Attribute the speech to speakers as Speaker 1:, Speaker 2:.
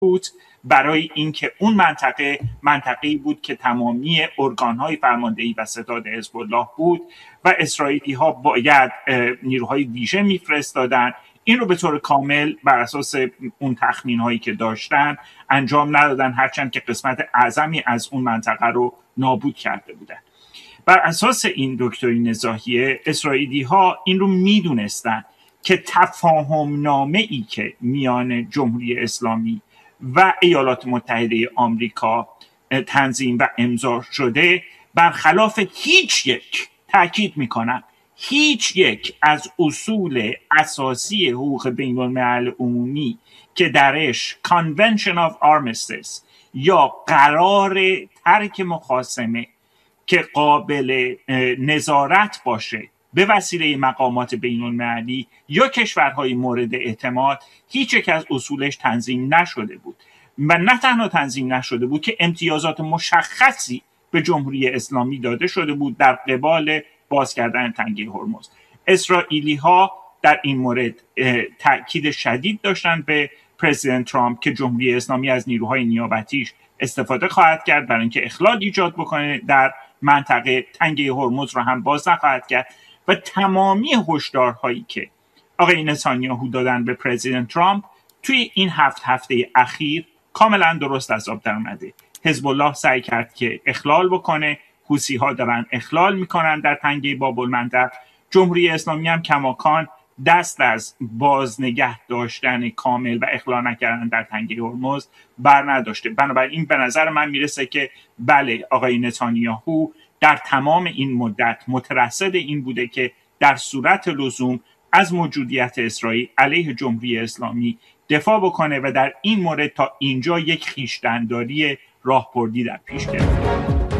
Speaker 1: بود برای اینکه اون منطقه‌ای بود که تمامی ارگان‌های فرماندهی و ستاد حزب الله بود و اسرائیلی‌ها باید نیروهای ویژه میفرستادن. این رو به طور کامل بر اساس اون تخمین‌هایی که داشتن انجام ندادن، هرچند که قسمت اعظمی از اون منطقه رو نابود کرده بودن. بر اساس این دکترین زاهیه اسرائیلی‌ها این رو میدونستن که تفاهم نامه‌ای که میان جمهوری اسلامی و ایالات متحده آمریکا تنظیم و امضا شده برخلاف تأکید میکنم هیچ یک از اصول اساسی حقوق بین الملل عمومی که درش Convention of Armistice یا قرار ترک مخاصمه که قابل نظارت باشه به وسیله مقامات بین المللی یا کشورهای مورد اعتماد، هیچ یک از اصولش تنظیم نشده بود و نه تنها تنظیم نشده بود که امتیازات مشخصی به جمهوری اسلامی داده شده بود در قبال باز کردن تنگه هرمز. اسرائیلی ها در این مورد تأکید شدید داشتن به پرزیدنت ترامپ که جمهوری اسلامی از نیروهای نیابتیش استفاده خواهد کرد برای اینکه اخلال ایجاد بکنه در منطقه، تنگه هرمز رو هم باز نخواهد کرد و تمامی هشدارهایی که آقای نتانیاهو دادن به پرزیدنت ترامپ توی این 7 هفته اخیر کاملا درست از آب در اومده. حزب الله سعی کرد که اخلال بکنه، حوثی ها دارن اخلال میکنن در تنگه باب‌المندب، جمهوری اسلامی هم کماکان دست از بازنگه داشتن کامل و اخلال نکردن در تنگه هرمز بر نداشته. بنابراین به نظر من میرسه که بله، آقای نتانیاهو در تمام این مدت مترصد این بوده که در صورت لزوم از موجودیت اسرائیل علیه جمهوری اسلامی دفاع بکنه و در این مورد تا اینجا یک خویشتن‌داری راهبردی در پیش گرفته.